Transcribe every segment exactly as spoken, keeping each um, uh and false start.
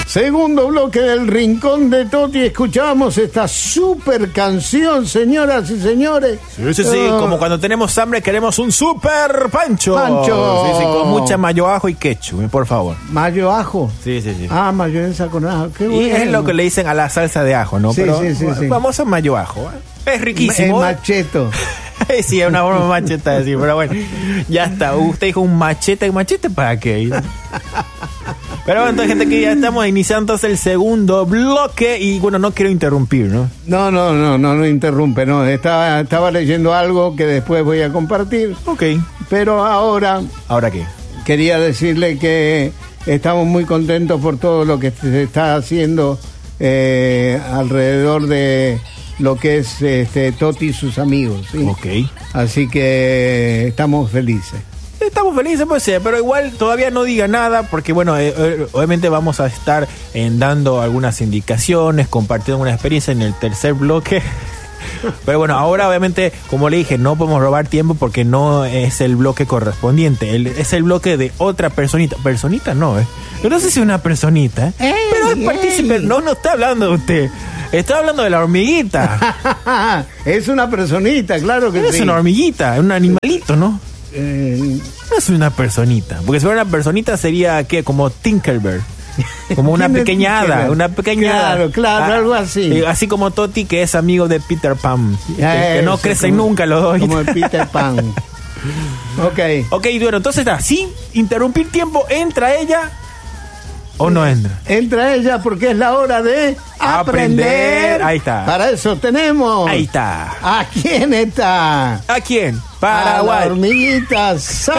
Segundo bloque del Rincón de Toti. Escuchamos esta super canción, señoras y señores. Sí, sí, sí. Uh, como cuando tenemos hambre queremos un super pancho. Pancho. Sí, sí, con mucha mayo, ajo y ketchup, por favor. ¿Mayo, ajo? Sí, sí, sí. Ah, mayonesa con ajo. Qué bueno. Y es lo que le dicen a la salsa de ajo, ¿no? Sí, Pero sí, sí, sí. Vamos a mayo, ajo. ¿eh? Es riquísimo. Es macheto. Sí, es una forma macheta de decir, pero bueno, ya está. Usted dijo un machete, ¿y machete para qué? Pero bueno, entonces, gente, que ya estamos iniciando entonces el segundo bloque y bueno, no quiero interrumpir, ¿no? No, no, no, no, no interrumpe, no. Estaba, estaba leyendo algo que después voy a compartir. Ok. Pero ahora... ¿Ahora qué? Quería decirle que estamos muy contentos por todo lo que se está haciendo eh, alrededor de lo que es este, Toti y sus amigos, ¿sí? Ok. Así que estamos felices. Estamos felices, pues sí, pero igual todavía no diga nada, porque bueno, eh, eh, obviamente vamos a estar en dando algunas indicaciones, compartiendo una experiencia en el tercer bloque. Pero bueno, ahora obviamente, como le dije, no podemos robar tiempo porque no es el bloque correspondiente, el, es el bloque de otra personita. Personita no, ¿eh? Yo no sé si es una personita, ¿eh? Ey, pero es partícipe. Ey. No, no está hablando de usted. Está hablando de la hormiguita. Es una personita, claro que no sí. Es una hormiguita, es un animalito, ¿no? Eh... No es una personita, porque si fuera una personita sería, ¿qué? Como Tinkerbell. Como una pequeña hada, una pequeña Claro, hada. claro, Ah, algo así. eh, Así como Toti, que es amigo de Peter Pan. Que, Eso, que no crecen como, nunca los dos. Como el Peter Pan. Ok. Ok, bueno, entonces está, sin interrumpir tiempo, ¿entra ella o no entra? Entra ella porque es la hora de aprender. Aprender. Ahí está. Para eso tenemos. Ahí está. ¿A quién está? ¿A quién? A la Paraguay. hormiguita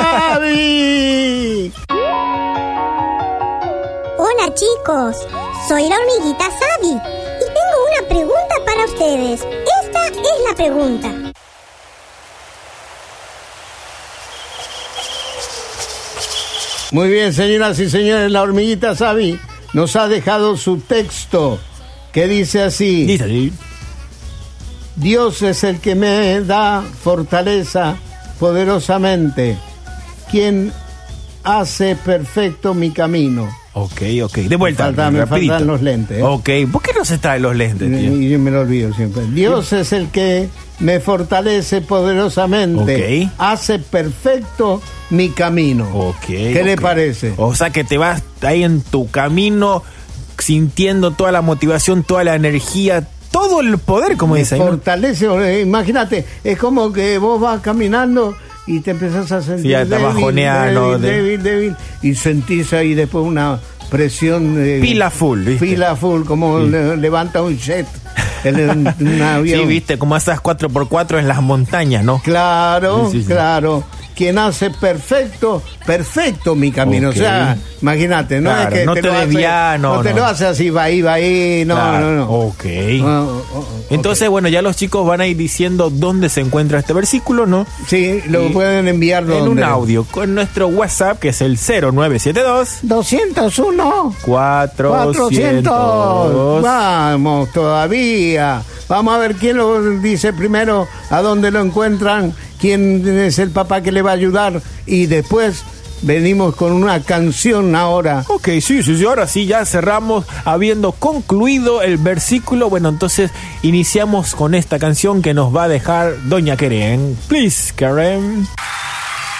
Sabi. Hola chicos, soy la hormiguita Sabi y tengo una pregunta para ustedes. Esta es la pregunta. Muy bien, señoras y señores, la hormiguita Sabi nos ha dejado su texto que dice así. Dice así. Dios es el que me da fortaleza poderosamente, quien hace perfecto mi camino. Ok, ok. De vuelta. Me faltan, me rapidito. faltan los lentes. ¿eh? Ok. ¿Por qué no se trae los lentes, tío? Y yo me lo olvido siempre. Dios sí. Es el que me fortalece poderosamente. Ok. Hace perfecto mi camino. Ok. ¿Qué okay. le parece? O sea que te vas ahí en tu camino sintiendo toda la motivación, toda la energía, todo el poder, como me dice. ¿no? Fortalece, imagínate, es como que vos vas caminando y te empezás a sentir sí, ya débil, bajoneado, débil, de... débil, débil, y sentís ahí después una presión de, pila full, ¿viste? Pila full, como sí. le, levanta un jet en un avión. Sí, viste, como esas cuatro por cuatro en las montañas, ¿no? Claro, sí, sí, sí. claro. Quien hace perfecto, perfecto mi camino. Okay. O sea, imagínate, no claro, es que no te, te lo desvía, hace, no, no te no. lo hace así, va ahí, va ahí, no, claro. no, no. Ok. Oh, oh, oh, Entonces, okay. bueno, ya los chicos van a ir diciendo dónde se encuentra este versículo, ¿no? Sí, lo y pueden enviar en ¿dónde? Un audio con nuestro WhatsApp, que es el cero nueve siete dos doscientos uno cuatrocientos. Vamos, todavía. Vamos a ver quién lo dice primero, a dónde lo encuentran, quién es el papá que le va a ayudar y después venimos con una canción ahora. Ok, sí, sí, sí, ahora sí, ya cerramos habiendo concluido el versículo. Bueno, entonces iniciamos con esta canción que nos va a dejar Doña Karen. Please, Karen.